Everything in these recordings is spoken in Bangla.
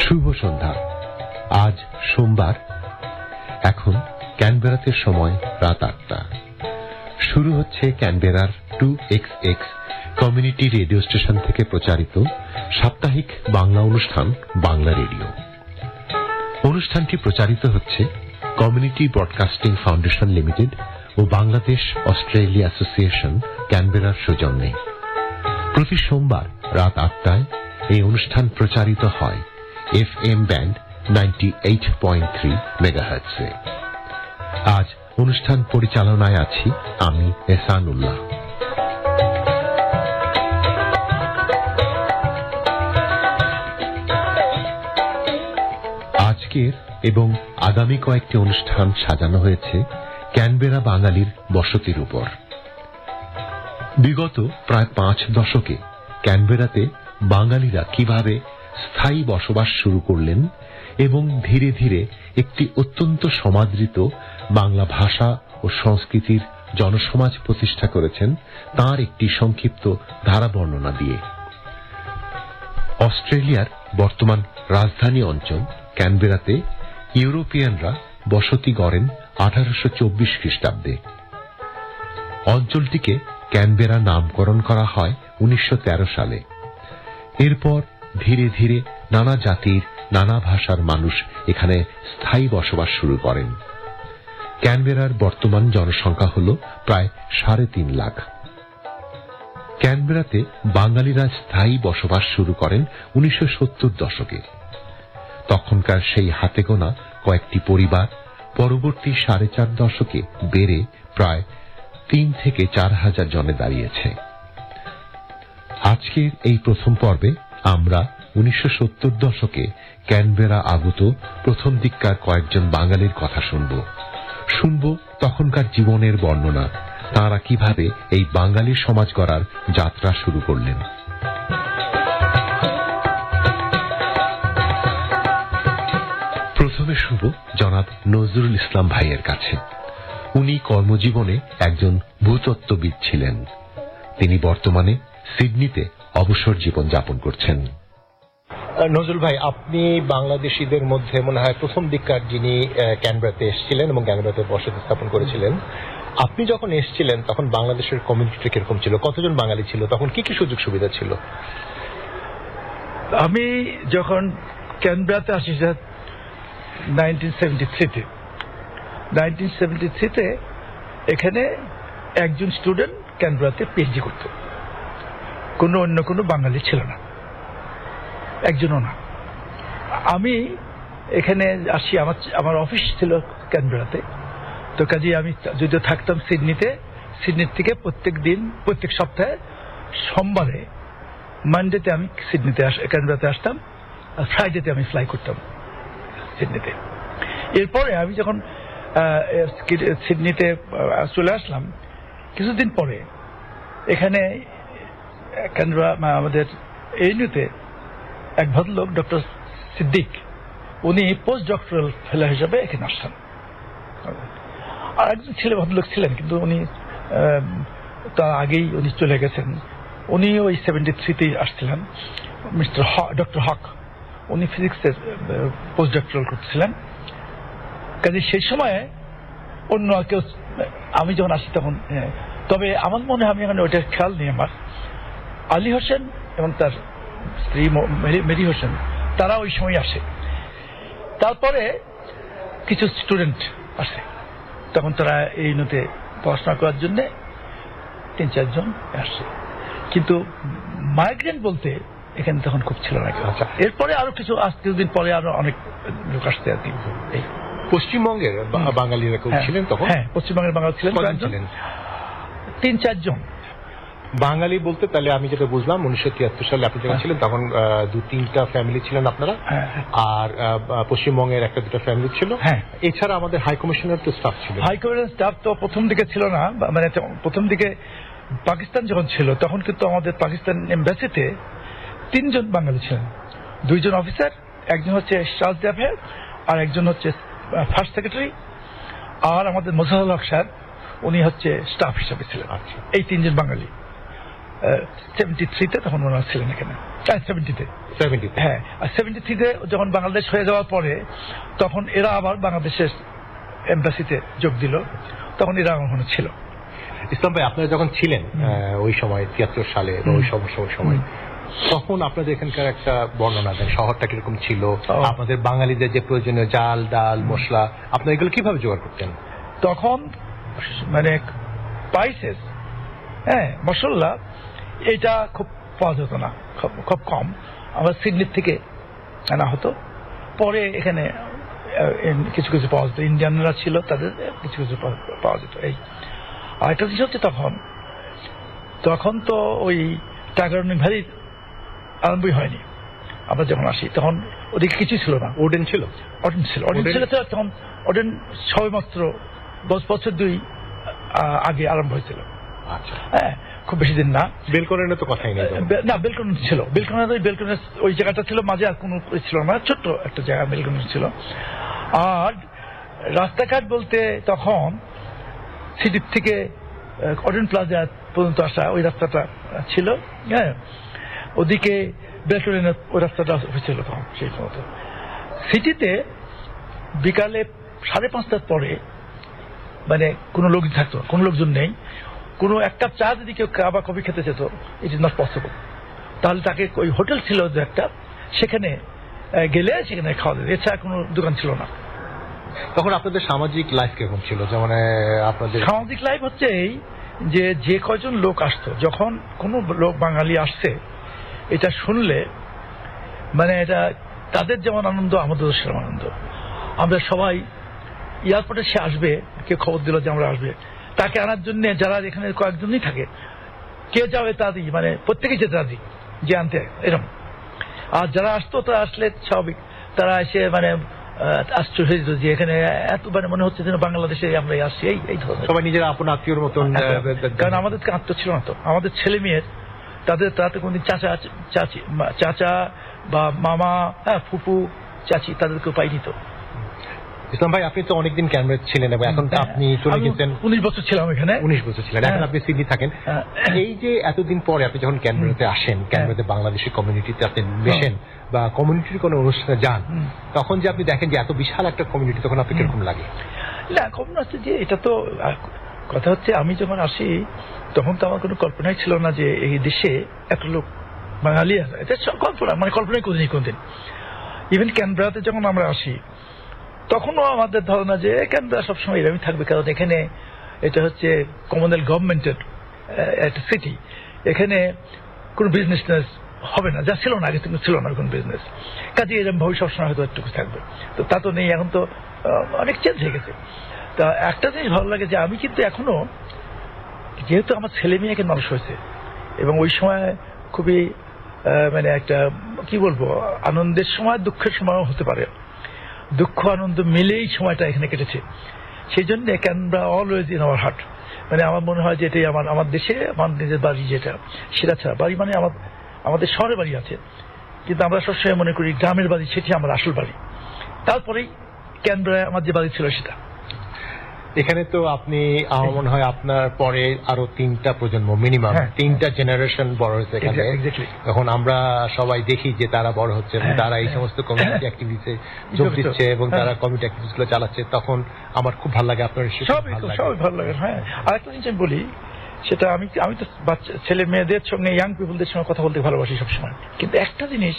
শুভ সন্ধ্যা। আজ সোমবার, এখন ক্যানবেরাতে সময় রাত 8টা। শুরু হচ্ছে ক্যানবেরার 2XX কমিউনিটি রেডিও স্টেশন থেকে প্রচারিত সাপ্তাহিক বাংলা অনুষ্ঠান বাংলা রেডিও। অনুষ্ঠানটি প্রচারিত হচ্ছে কমিউনিটি ব্রডকাস্টিং ফাউন্ডেশন লিমিটেড ও বাংলাদেশ অস্ট্রেলিয়া অ্যাসোসিয়েশন ক্যানবেরার সৌজন্যে। প্রতি সোমবার রাত 8টায় এই অনুষ্ঠান প্রচারিত হয় FM ব্যান্ড 98.3 মেগাহার্টজে। আজ অনুষ্ঠান পরিচালনায় আছি আমি এহসানুল্লাহ। আজকের এবং আগামী কয়েকটি অনুষ্ঠান সাজানো হয়েছে ক্যানবেরা বাঙালির বসতির উপর। বিগত প্রায় 5 দশকে ক্যানবেরাতে বাঙালিরা কিভাবে স্থায়ী বসবাস শুরু করলেন এবং ধীরে ধীরে একটি অত্যন্ত সমাদৃত বাংলা ভাষা ও সংস্কৃতির জনসমাজ প্রতিষ্ঠা করেছেন, তার একটি সংক্ষিপ্ত ধারা বর্ণনা দিয়ে। অস্ট্রেলিয়ার বর্তমান রাজধানী অঞ্চল ক্যানবেরাতে ইউরোপিয়ানরা বসতি গড়েন 1824 খ্রিস্টাব্দে। অঞ্চলটিকে ক্যানবেরা নামকরণ করা হয় 1913 সালে। এরপর ধীরে ধীরে নানা জাতির নানা ভাষার মানুষ এখানে স্থায়ী বসবাস শুরু করেন। ক্যানবেরার বর্তমান জনসংখ্যা হল প্রায় 3.5 লাখ। ক্যানবেরাতে বাঙালিরা স্থায়ী বসবাস শুরু করেন 1970 দশকে। তখনকার সেই হাতে গোনা কয়েকটি পরিবার পরবর্তী 4.5 দশকে বেড়ে প্রায় 3 থেকে 4 হাজার জনে দাঁড়িয়েছে। আজকের এই প্রথম পর্বে আমরা 1970 দশকে ক্যানবেরা আগত প্রথম দিককার কয়েকজন বাঙালির কথা শুনব তখনকার জীবনের বর্ণনা, তাঁরা কিভাবে এই বাঙালি সমাজ গড়ার যাত্রা শুরু করলেন। প্রথমে শুভ জনাব নজরুল ইসলাম ভাইয়ের কাছে। উনি কর্মজীবনে একজন ভূতত্ত্ববিদ ছিলেন। তিনি বর্তমানে সিডনিতে অবসর জীবন যাপন করছেন। নজরুল ভাই, আপনি বাংলাদেশিদের মধ্যে মনে হয় প্রথম দিককার যিনি ক্যানবেরাতে এসেছিলেন এবং ক্যানবেরাতে বসতি স্থাপন করেছিলেন। আপনি যখন এসেছিলেন তখন বাংলাদেশের কমিউনিটি কিরকম ছিল, কতজন বাঙালি ছিল, তখন কি কি সুযোগ সুবিধা ছিল? আমি যখন ক্যানবেরাতে আসি 1973-তে এখানে একজন স্টুডেন্ট ক্যানবেরাতে পিএইচডি করত, অন্য কোনো বাঙালি ছিল না, একজনও না। আমি এখানে আসি, আমার অফিস ছিল ক্যানবেরাতে, তো কাজে আমি যদিও থাকতাম সিডনির থেকে প্রত্যেক সপ্তাহে সোমবারে মানডেতে আমি ক্যানবেরাতে আসতাম, আর ফ্রাইডেতে আমি ফ্লাই করতাম সিডনিতে। এরপরে আমি যখন সিডনিতে চলে আসলাম, কিছুদিন পরে এখানে ক্যানবেরা আমাদের এএনইউতে এক ভদ্রলোক ডক্টর সিদ্দিক, উনি পোস্ট ডক্টরাল ফেলো হিসাবে এখানে আসছেন। আর একজন ভদ্রলোক ছিলেন, কিন্তু উনি তার আগেই উনি চলে গেছেন। উনি ওই 73-তে আসছিলেন, ডক্টর হক, উনি ফিজিক্সের পোস্ট ডক্টরাল করছিলেন। কাজে সেই সময়ে অন্য কেউ, আমি যখন আসি তখন, তবে আমার মনে হয়, আমি এখানে ওইটার খেয়াল নেই আমার, আলী হোসেন এবং তার স্ত্রী মেরি হোসেন, তারা ওই সময় আসে। তারপরে কিছু স্টুডেন্ট আসে, তখন তারা এই নতে পড়াশোনা করার জন্য 3-4 জন আসে, কিন্তু মাইগ্রেন্ট বলতে এখানে তখন খুব ছিল না। আচ্ছা, এরপরে আরো কিছুদিন পরে আরো অনেক লোক আসতে আর কি। পশ্চিমবঙ্গের বাঙালিরা কেউ ছিলেন তখন? হ্যাঁ, পশ্চিমবঙ্গের বাঙালি ছিলেন 3-4 জন। বাঙালি বলতে তাহলে আমি যেটা বুঝলাম, 1973 সালে আপনি যখন ছিলেন তখন 2-3টা ফ্যামিলি ছিলেন আপনারা, আর পশ্চিমবঙ্গের 1-2টা ফ্যামিলি ছিল। এছাড়া আমাদের হাই কমিশনার তো স্টাফ ছিল। হাই কমিশনার স্টাফ তো প্রথম দিকে ছিল না, মানে প্রথম দিকে পাকিস্তান যখন ছিল তখন কিন্তু আমাদের পাকিস্তান এমবাসিতে 3 জন বাঙালি ছিলেন, 2 জন অফিসার, একজন হচ্ছে চার্জ ড্যাফের, আর একজন হচ্ছে ফার্স্ট সেক্রেটারি, আর আমাদের মোজাহুল হক সাহেব, উনি হচ্ছে স্টাফ হিসাবে ছিলেন। এই 3 জন বাঙালি। 73-তে তখন ওনারা ছিলেন এখানে, 70-তে। হ্যাঁ, আর 73-তে যখন বাংলাদেশ হয়ে যাওয়ার পরে তখন এরা আবার বাংলাদেশের এম্বাসিতে যোগ দিল, তখন এরা ওখানে ছিল। ইসলাম ভাই, আপনারা যখন ছিলেন ওই সময় 73 সালে ওই সময়, তখন আপনাদের এখানকার একটা বর্ণনা দেন, শহরটা কিরকম ছিল, আপনাদের বাঙালিদের যে প্রয়োজনীয় চাল ডাল মশলা আপনারা এগুলো কিভাবে জোগাড় করতেন? তখন মানে স্পাইসেস, হ্যাঁ, মশলা, এটা খুব পাওয়া যেত না, খুব কম। আমরা সিডনির থেকে আনা হতো, পরে এখানে কিছু কিছু পাওয়া যেত, ইন্ডিয়ানরা ছিল তাদের কিছু কিছু পাওয়া যেত। এই আর একটা জিনিস হচ্ছে তখন তো ওই টাকার ভ্যালি আরম্ভই হয়নি। আমরা যখন আসি তখন ওদিকে কিছুই ছিল না। ওডেন ছিল তখন ওডেন সবেমাত্র 10 বছর 2 আগে আরম্ভ হয়েছিল। আচ্ছা, হ্যাঁ, খুব বেশি দিন না। বেলকনের তো কথাই নেই না, বেলকন ছিল, বেলকনের ওই জায়গাটা ছিল মাঝে, আর কোনো ছিল না, ছোট্ট একটা জায়গা বেলকন ছিল। আর রাস্তাঘাট বলতে তখন সিটির থেকে অডেন প্লাজা পর্যন্ত আসা ওই রাস্তাটা ছিল, হ্যাঁ, ওদিকে বেলকনের ওই রাস্তাটা হয়েছিল তখন। সেই মতো সিটিতে বিকালে 5:30টার পরে মানে কোনো লোক থাকতো, কোনো লোকজন নেই। কোনো এক কাপ চা যদি কেউ বা কফি খেতে যেত, ইট ইজ নট পসিবল। তাহলে তাকে ওই হোটেল ছিল যে একটা, সেখানে গেলে সেখানে খাওয়া যেত, এছাড়া কোনো দোকান ছিল না। তখন আপনাদের সামাজিক লাইফ কেমন ছিল? যেমন আপনাদের সামাজিক লাইফ হচ্ছে এই যে কয়জন লোক আসতো, যখন কোনো লোক বাঙালি আসছে এটা শুনলে মানে এটা তাদের যেমন আনন্দ, আমাদেরও সেরকম আনন্দ। আমরা সবাই এয়ারপোর্টে সে আসবে, কেউ খবর দিল যে আমরা আসবে, তাকে আনার জন্য যারা এখানে কয়েকজনই থাকে, কে যাবে তাদের মানে প্রত্যেকেই যেতে রাজি যে আনতে, এরকম। আর যারা আসতো তারা আসলে স্বাভাবিক, তারা এসে মানে আশ্চর্য হয়েছিল যে এখানে এত মানে মনে হচ্ছে যেন বাংলাদেশে আমরা আসছি, এই ধরনের। সবাই নিজের আপন আত্মীয়র মতন, কারণ আমাদের আত্মীয় ছিল না তো, আমাদের ছেলে মেয়ের তাতে কোনদিন চাচা বা মামা, হ্যাঁ, ফুপু চাচি, তাদেরকেও পাইনি তো। ইসলাম ভাই, আপনি তো অনেকদিন ক্যানবেরা ছিলেন এবং এখন তো আপনি চলে গেছেন। 19 বছর ছিলাম এখানে। 19 বছর ছিলেন, এখন আপনি সিডনি থাকেন। এই যে এতদিন পরে আপনি যখন ক্যানবেরাতে আসেন, ক্যানবেরাতে বাংলাদেশি কমিউনিটিতে আপনি মেশেন বা কমিউনিটির কোনো অনুষ্ঠানে যান, তখন যে আপনি দেখেন যে এত বিশাল একটা কমিউনিটি, তখন আপনি কিরকম লাগে? না, কমন হচ্ছে যে এটা তো কথা হচ্ছে, আমি যখন আসি তখন তো আমার কোনো কল্পনাই ছিল না যে এই দেশে এত লোক বাঙালি আছে। এটা কল্পনাই করিনি কোনদিন। ইভেন ক্যানবেরাতে যখন আমরা আসি তখনও আমাদের ধারণা যে ক্যানবেরা সবসময় এরকমই থাকবে, কারণ এখানে এটা হচ্ছে কমনওয়েলথ গভর্নমেন্টের একটা সিটি, এখানে কোনো বিজনেস হবে না, যা ছিল না আগে থেকে, ছিল না কোনো বিজনেস, কাজে এরকম ভাবে সবসময় হয়তো একটু থাকবে। তো তা তো নেই, এখন তো অনেক চেঞ্জ হয়ে গেছে। তা একটা জিনিস ভালো লাগে যে আমি কিন্তু এখনো, যেহেতু আমার ছেলে মেয়ে এখানে মানুষ হয়েছে, এবং ওই সময় খুবই মানে একটা কি বলবো, আনন্দের সময় দুঃখের সময়ও হতে পারে, দুঃখ আনন্দ মিলেই সময়টা এখানে কেটেছে। সেই জন্য Canberra always in our heart. মানে আমার মনে হয় যে এটাই আমার দেশে আমার নিজের বাড়ি, যেটা সেটা ছাড়া বাড়ি মানে আমাদের শহরে বাড়ি আছে, কিন্তু আমরা সবসময় মনে করি গ্রামের বাড়ি সেটি আমার আসল বাড়ি। তারপরেই ক্যানবেরায় আমার যে বাড়ি ছিল সেটা। এখানে তো আপনি আমার মনে হয় আপনার পরে আরো 3টা প্রজন্ম, মিনিমাম 3টা জেনারেশন বড় হয়েছে এখানে। এখন আমরা সবাই দেখি যে তারা বড় হচ্ছে এবং তারা এই সমস্ত কমিউনিটি অ্যাক্টিভিটিতে যোগ দিচ্ছে এবং তারা কমিউনিটি অ্যাক্টিভিটিস গুলো চালাচ্ছে, তখন আমার খুব ভালো লাগে। আপনার সবাই ভালো লাগে। হ্যাঁ, আরেকটা জিনিস আমি বলি, সেটা আমি তো বাচ্চা ছেলে মেয়েদের সঙ্গে, ইয়াং পিপলদের সঙ্গে কথা বলতে ভালোবাসি সবসময়, কিন্তু একটা জিনিস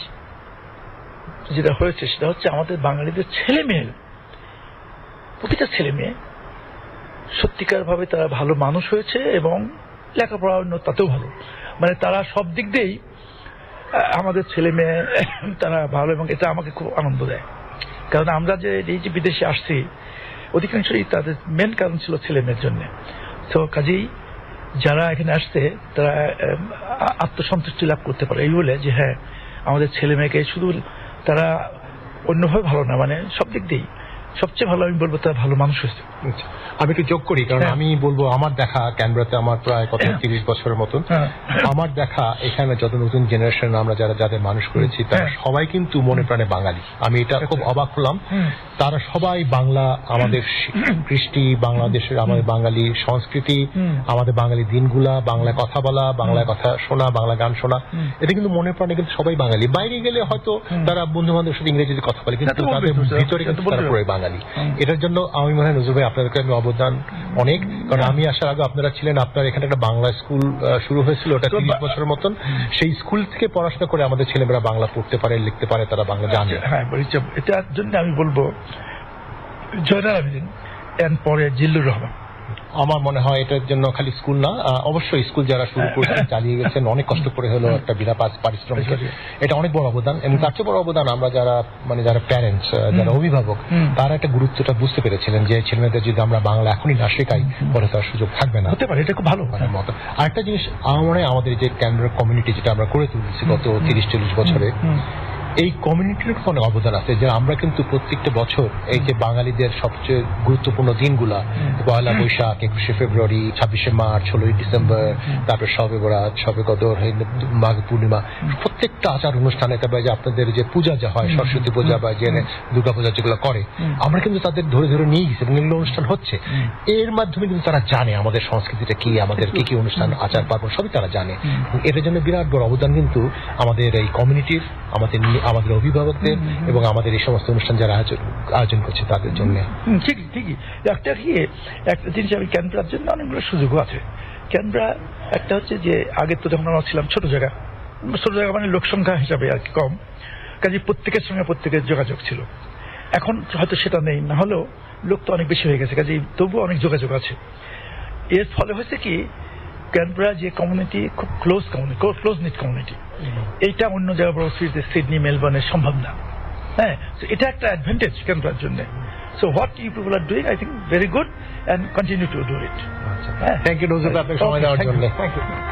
যেটা হয়েছে সেটা হচ্ছে আমাদের বাঙালিদের ছেলে মেয়ে, প্রতিটা ছেলে মেয়ে সত্যিকার ভাবে তারা ভালো মানুষ হয়েছে এবং লেখাপড়া তাতেও ভালো, মানে তারা সব দিক দিয়েই আমাদের ছেলে মেয়ে তারা ভালো, এবং এটা আমাকে খুব আনন্দ দেয়। কারণ আমরা যে এই যে বিদেশে আসছি, অধিকাংশই তাদের মেন কারণ ছিল ছেলে মেয়ের জন্য। তো কাজেই যারা এখানে আসছে তারা আত্মসন্তুষ্টি লাভ করতে পারে এই বলে যে হ্যাঁ, আমাদের ছেলে মেয়েকে শুধু তারা অন্যভাবে ভালো না, মানে সব দিক দিয়েই সবচেয়ে ভালো আমি বলবো তারা ভালো মানুষ হয়েছে। আমি একটু যোগ করি, কারণ আমি বলবো আমার দেখা ক্যানবেরাতে আমার প্রায় 30 বছরের মতন, আমার দেখা এখানে যত নতুন জেনারেশন আমরা যাদের মানুষ করেছি তারা সবাই কিন্তু মনে প্রাণে বাঙালি। আমি এটা খুব অবাক হলাম, তারা সবাই বাংলা, আমাদের কৃষ্টি, বাংলাদেশের আমাদের বাঙালি সংস্কৃতি, আমাদের বাঙালি দিনগুলা, বাংলা কথা বলা, বাংলা কথা শোনা, বাংলা গান শোনা, এটা কিন্তু মনে প্রাণে কিন্তু সবাই বাঙালি। বাইরে গেলে হয়তো তারা বন্ধু বান্ধবের সাথে ইংরেজিতে কথা বলে, কিন্তু তাদের ভিতরে কিন্তু তারা পুরো বাঙালি। এটার জন্য আমি মনে হয় নজরুল ভাই আপনাদেরকে আমি অবদান অনেক, কারণ আমি আসার আগে আপনারা ছিলেন, আপনার এখানে একটা বাংলা স্কুল শুরু হয়েছিল, ওটা 30 বছরের মতন। সেই স্কুল থেকে পড়াশোনা করে আমাদের ছেলেমেয়েরা বাংলা পড়তে পারে, লিখতে পারে, তারা বাংলা জানে। হ্যাঁ, এটার জন্য আমি বলবো জয়নাল আবেদিন এর পরে জিল্লুর রহমান। আমার মনে হয় এটার জন্য খালি স্কুল না, অবশ্যই স্কুল যারা শুরু করেছেন, চালিয়ে গেছেন, অনেক কষ্ট করে হলো একটা বিনা পারিশ্রমিক, এটা অনেক বড় অবদান। এবং তার চেয়ে বড় অবদান আমরা যারা প্যারেন্টস, যারা অভিভাবক, তারা একটা গুরুত্বটা বুঝতে পেরেছিলেন যে ছেলেমেয়েদের যদি আমরা বাংলা এখনই না শেখাই পরে তার সুযোগ থাকবে না, হতে পারে। এটা খুব ভালো মতো। আরেকটা জিনিস আমার মনে হয়, আমাদের যে ক্যানবেরা কমিউনিটি যেটা আমরা করে তুলছি গত 30-40 বছরে, এই কমিউনিটির অনেক অবদান আছে। যে আমরা কিন্তু প্রত্যেকটা বছর এই যে বাঙালিদের সবচেয়ে গুরুত্বপূর্ণ দিনগুলা, পয়লা বৈশাখ, 21শে ফেব্রুয়ারি, 26শে মার্চ, 16ই ডিসেম্বর, তারপর শবে বরাত, শবে কদর, মাঘ পূর্ণিমা, প্রত্যেকটা আচার অনুষ্ঠানে, তারপরে যে আপনাদের যে পূজা যা হয়, সরস্বতী পূজা বা যে দুর্গা পূজা যেগুলো করে, আমরা কিন্তু তাদের ধরে ধরে নিয়ে গেছি এবং এগুলো অনুষ্ঠান হচ্ছে। এর মাধ্যমে কিন্তু তারা জানে আমাদের সংস্কৃতিটা কি, আমাদের কি কি অনুষ্ঠান, আচার পার্বণ সবই তারা জানে। এটার জন্য বিরাট বড় অবদান কিন্তু আমাদের এই কমিউনিটির, আমাদের অভিভাবকদের এবং আমাদের এই সমস্ত অনুষ্ঠান যারা আয়োজন করছে তাদের জন্য। ঠিকই একটা জিনিস, আমি ক্যানবেরার জন্য অনেকগুলো সুযোগও আছে। ক্যানবেরা একটা হচ্ছে যে আগে তো যখন আমরা ছিলাম ছোট জায়গা মানে লোক সংখ্যা হিসাবে আর কি কম, কাজে প্রত্যেকের সঙ্গে প্রত্যেকের যোগাযোগ ছিল। এখন হয়তো সেটা নেই, না হলেও লোক তো অনেক বেশি হয়ে গেছে, কাজে তবুও অনেক যোগাযোগ আছে। এর ফলে হয়েছে কি, ক্যানবেরা যে কমিউনিটি খুব ক্লোজ নিট কমিউনিটি, এইটা অন্য জায়গায় বড় সিডনি, মেলবোর্নে সম্ভব না। হ্যাঁ, এটা একটা অ্যাডভান্টেজ ক্যানবেরার জন্য। So what you people are doing, I think very good, and continue to do it. Thank you Nazrul, আপনাকে সময় দেওয়ার জন্য। Thank you.